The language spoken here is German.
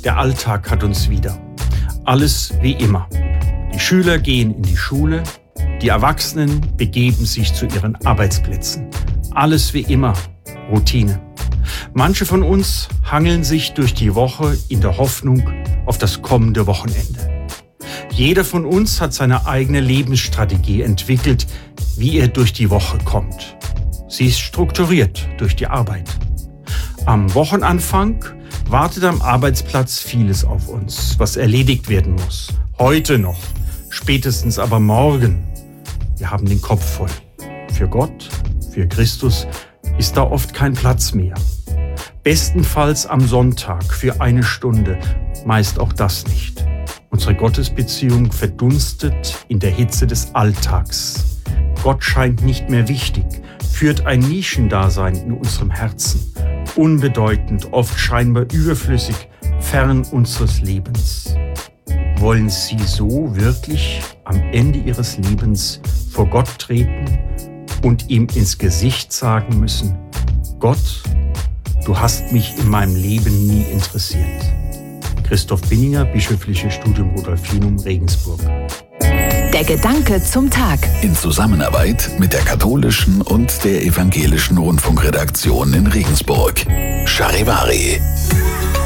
Der Alltag hat uns wieder. Alles wie immer. Die Schüler gehen in die Schule, die Erwachsenen begeben sich zu ihren Arbeitsplätzen. Alles wie immer. Routine. Manche von uns hangeln sich durch die Woche in der Hoffnung auf das kommende Wochenende. Jeder von uns hat seine eigene Lebensstrategie entwickelt, wie er durch die Woche kommt. Sie ist strukturiert durch die Arbeit. Am Wochenanfang wartet am Arbeitsplatz vieles auf uns, was erledigt werden muss. Heute noch, spätestens aber morgen. Wir haben den Kopf voll. Für Gott, für Christus ist da oft kein Platz mehr. Bestenfalls am Sonntag für eine Stunde, meist auch das nicht. Unsere Gottesbeziehung verdunstet in der Hitze des Alltags. Gott scheint nicht mehr wichtig, führt ein Nischendasein in unserem Herzen. Unbedeutend, oft scheinbar überflüssig, fern unseres Lebens. Wollen Sie so wirklich am Ende Ihres Lebens vor Gott treten und ihm ins Gesicht sagen müssen: Gott, du hast mich in meinem Leben nie interessiert. Christoph Binninger, Bischöfliches Studium Rudolfinum, Regensburg. Der Gedanke zum Tag. In Zusammenarbeit mit der katholischen und der evangelischen Rundfunkredaktion in Regensburg. Charivari.